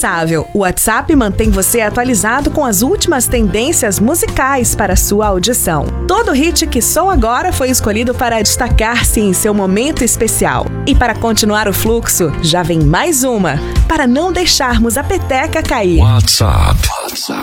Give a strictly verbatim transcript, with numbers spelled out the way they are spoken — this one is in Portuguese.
indispensável. O WhatsApp mantém você atualizado com as últimas tendências musicais para sua audição. Todo hit que soa agora foi escolhido para destacar-se em seu momento especial. E para continuar o fluxo, já vem mais uma, para não deixarmos a peteca cair. WhatsApp. WhatsApp.